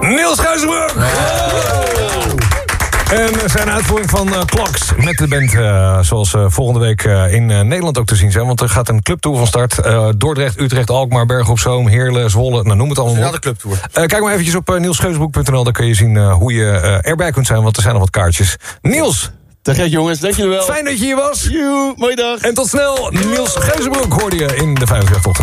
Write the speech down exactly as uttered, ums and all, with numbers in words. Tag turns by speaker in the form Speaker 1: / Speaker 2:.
Speaker 1: Niels Geuzenbroek. En zijn uitvoering van uh, Clocks met de band, uh, zoals uh, volgende week uh, in uh, Nederland ook te zien zijn. Want er gaat een clubtour van start. Uh, Dordrecht, Utrecht, Alkmaar, Bergen op Zoom, Heerlen, Zwolle. Nou, noem het allemaal op.
Speaker 2: Ja, de clubtour.
Speaker 1: Uh, kijk maar eventjes op uh, niels geuzenbroek punt n l. Daar kun je zien uh, hoe je uh, erbij kunt zijn, want er zijn nog wat kaartjes. Niels!
Speaker 2: Te gek jongens, dank jullie wel.
Speaker 1: Fijn dat je hier was.
Speaker 2: Joe, mooie dag.
Speaker 1: En tot snel, Niels Geuzenbroek hoorde je in de vijfendertig ochtend.